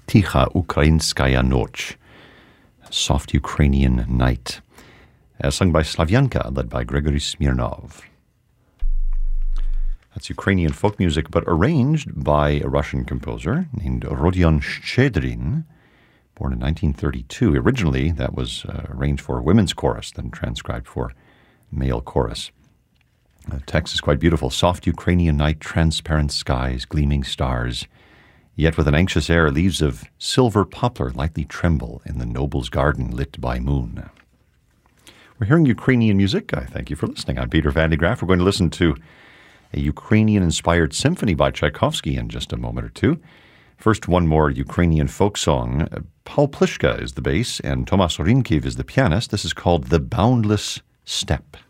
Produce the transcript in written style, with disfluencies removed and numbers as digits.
Ticha Ukrainskaya Noch, Soft Ukrainian Night, sung by Slavyanka, led by Gregory Smirnov. That's Ukrainian folk music, but arranged by a Russian composer named Rodion Shchedrin, born in 1932. Originally, that was arranged for a women's chorus, then transcribed for male chorus. The text is quite beautiful. Soft Ukrainian night, transparent skies, gleaming stars. Yet with an anxious air, leaves of silver poplar lightly tremble in the noble's garden lit by moon. We're hearing Ukrainian music. I thank you for listening. I'm Peter Van de Graaff. We're going to listen to a Ukrainian-inspired symphony by Tchaikovsky in just a moment or two. First, one more Ukrainian folk song. Paul Plishka is the bass, and Tomas Rynkiv is the pianist. This is called The Boundless Steppe.